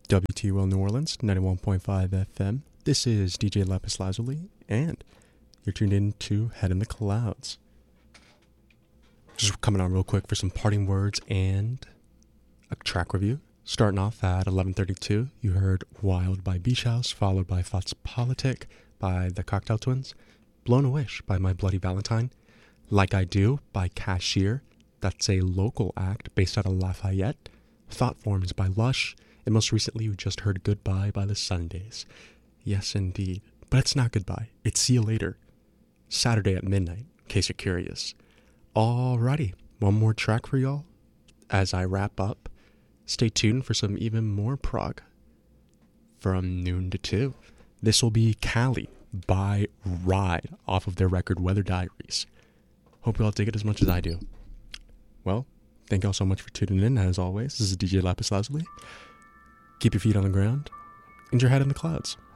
WTUL New Orleans, 91.5 FM. This is DJ Lapis Lazuli, and you're tuned in to Head in the Clouds. Just coming on real quick for some parting words and a track review. Starting off at 11:32, you heard Wild by Beach House, followed by Thoughts Politic by the Cocktail Twins, Blown a Wish by My Bloody Valentine, Like I Do by Cashier, that's a local act based out of Lafayette, Thought Forms by Lush, and most recently you just heard Goodbye by the Sundays. Yes, indeed. But it's not goodbye. It's see you later. Saturday at midnight, in case you're curious. Alrighty, one more track for y'all. As I wrap up, stay tuned for some even more prog from noon to 2. This will be Cali by Ride off of their record Weather Diaries. Hope you all dig it as much as I do. Well, thank y'all so much for tuning in. As always, this is DJ Lapis Lazuli. Keep your feet on the ground and your head in the clouds.